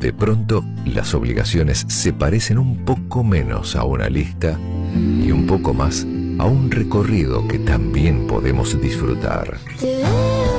De pronto, las obligaciones se parecen un poco menos a una lista y un poco más a un recorrido que también podemos disfrutar.